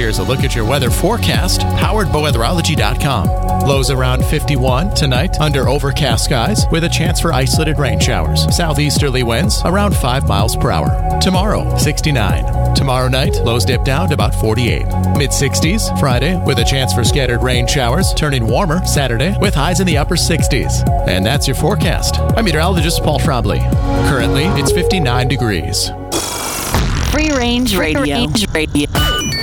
Here's a look at your weather forecast, powered by weatherology.com. Lows around 51 tonight under overcast skies with a chance for isolated rain showers. Southeasterly winds around 5 miles per hour. Tomorrow, 69. Tomorrow night, lows dip down to about 48. Mid-60s Friday with a chance for scattered rain showers, turning warmer Saturday with highs in the upper 60s. And that's your forecast. I'm meteorologist Paul Trombley. Currently, it's 59 degrees. Free Range Radio.